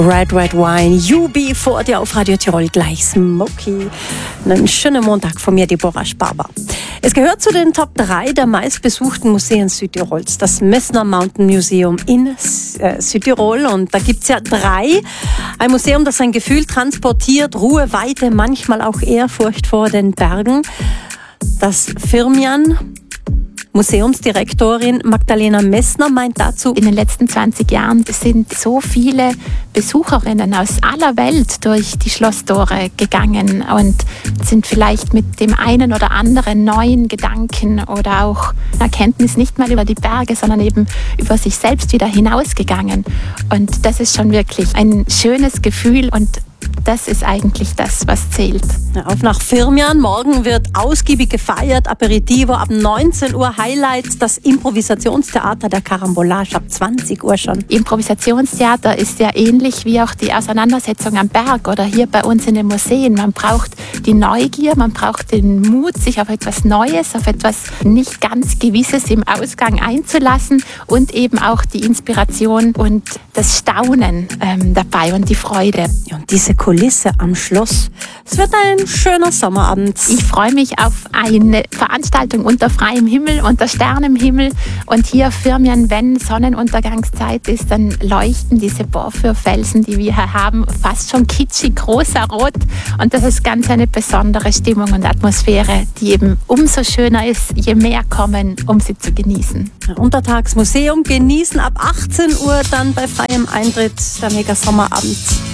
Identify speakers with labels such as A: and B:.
A: Red Red Wine, UB vor dir auf Radio Tirol, gleich Smoky. Einen schönen Montag von mir, Deborah Sparber. Es gehört zu den Top 3 der meistbesuchten Museen Südtirols, das Messner Mountain Museum in Südtirol. Und da gibt's ja 3. Ein Museum, das sein Gefühl transportiert, Ruhe, Weite, manchmal auch Ehrfurcht vor den Bergen. Das Firmian. Museumsdirektorin Magdalena Messner meint dazu:
B: In den letzten 20 Jahren sind so viele Besucherinnen aus aller Welt durch die Schlosstore gegangen und sind vielleicht mit dem einen oder anderen neuen Gedanken oder auch Erkenntnis nicht mal über die Berge, sondern eben über sich selbst wieder hinausgegangen. Und das ist schon wirklich ein schönes Gefühl und das ist eigentlich das, was zählt.
A: Auf nach Firmian. Morgen wird ausgiebig gefeiert. Aperitivo ab 19 Uhr. Highlights, das Improvisationstheater der Karambolage ab 20 Uhr schon.
B: Improvisationstheater ist ja ähnlich wie auch die Auseinandersetzung am Berg oder hier bei uns in den Museen. Man braucht die Neugier, man braucht den Mut, sich auf etwas Neues, auf etwas nicht ganz Gewisses im Ausgang einzulassen und eben auch die Inspiration und das Staunen dabei und die Freude.
A: Ja, und diese Kulisse am Schloss. Es wird ein schöner Sommerabend.
B: Ich freue mich auf eine Veranstaltung unter freiem Himmel, unter Sternenhimmel. Und hier Firmian, wenn Sonnenuntergangszeit ist, dann leuchten diese Porphyrfelsen, die wir hier haben, fast schon kitschig, rosa-rot. Und das ist ganz eine besondere Stimmung und Atmosphäre, die eben umso schöner ist, je mehr kommen, um sie zu genießen.
A: Untertagsmuseum genießen ab 18 Uhr, dann bei freiem Eintritt der Mega Sommerabend.